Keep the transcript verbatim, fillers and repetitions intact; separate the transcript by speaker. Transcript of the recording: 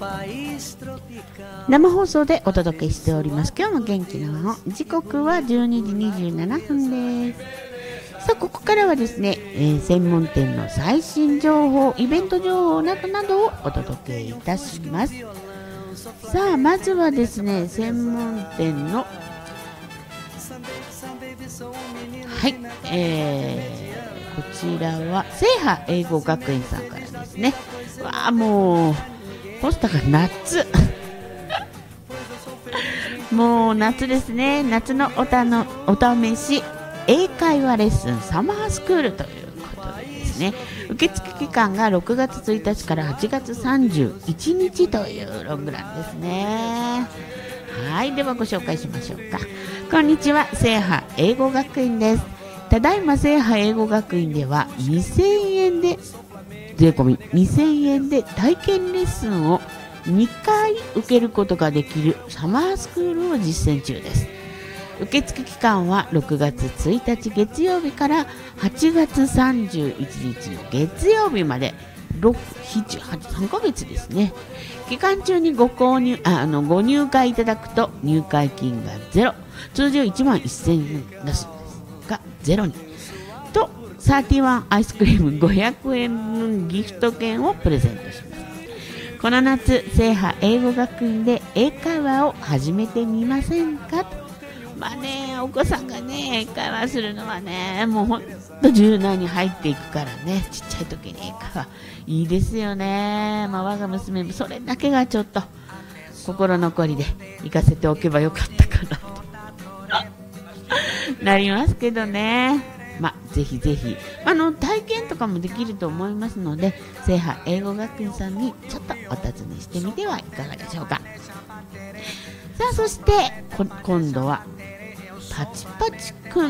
Speaker 1: 生放送でお届けしております。今日も元気なの時刻はじゅうにじにじゅうななふんです。さあここからはですね、えー、専門店の最新情報、イベント情報などなどをお届けいたします。さあまずはですね、専門店のはい、えー、こちらは聖波英語学園さんからですね。わあもうポスターが夏もう夏ですね。夏のおたのお試し英会話レッスンサマースクールということでですね、受付期間がろくがつついたちからはちがつさんじゅういちにちというロングランですね。はい、ではご紹介しましょうか。こんにちは、聖波英語学院です。ただいま聖波英語学院ではにせんえんで税込みにせんえんで体験レッスンをにかい受けることができるサマースクールを実践中です。受付期間はろくがつついたち月曜日からはちがつさんじゅういちにちの月曜日までろく、しち、はち、さんかげつですね。期間中にご購入ああのご入会いただくと入会金がゼロ、通常いちまんせんえん出すがゼロにとサーティワンアイスクリームごひゃくえんぶんギフト券をプレゼントします。この夏聖波英語学院で英会話を始めてみませんか。まあね、お子さんがね英会話するのはねもうほんと柔軟に入っていくからね、ちっちゃい時に英会話いいですよね。まあ我が娘もそれだけがちょっと心残りで行かせておけばよかったかなとなりますけどね。まあ、ぜひぜひあの体験とかもできると思いますので、聖波英語学院さんにちょっとお尋ねしてみてはいかがでしょうか。さあそして今度はパチパチくん